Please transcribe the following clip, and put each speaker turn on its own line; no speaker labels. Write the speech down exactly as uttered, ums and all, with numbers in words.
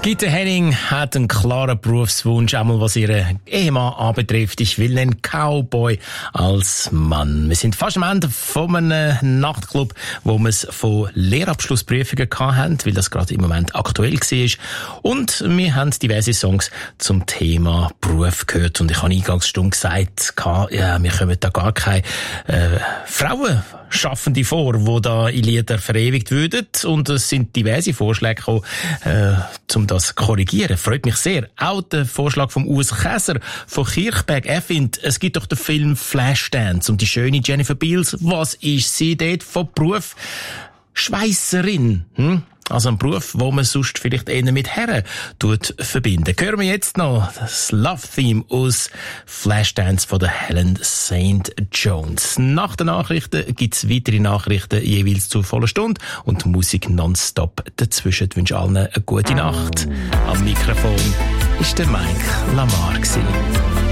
Gitte Henning hat einen klaren Berufswunsch, einmal was ihren Ehemann anbetrifft. Ich will einen Cowboy als Mann. Wir sind fast am Ende von einem Nachtclub, wo wir es von Lehrabschlussprüfungen hatten, weil das gerade im Moment aktuell war. Und wir haben diverse Songs zum Thema Beruf gehört. Und ich habe Eingangsstunde gesagt, ja, wir kommen da gar keine äh, Frauen Schaffende vor, die da in Lieder verewigt würden. Und es sind diverse Vorschläge gekommen, äh, um das zu korrigieren. Freut mich sehr. Auch der Vorschlag vom Urs Käser von Kirchberg. Er findet, es gibt doch den Film Flashdance und die schöne Jennifer Beals. Was ist sie dort von Beruf? Schweisserin. Hm? Also ein Beruf, wo man sonst vielleicht eher mit Herren tut verbinden. Hören wir jetzt noch das Love-Theme aus Flashdance von der Helen Saint Jones. Nach den Nachrichten gibt's weitere Nachrichten jeweils zur vollen Stunde und Musik nonstop dazwischen. Ich wünsche allen eine gute Nacht. Am Mikrofon ist der Mike Lamar gewesen.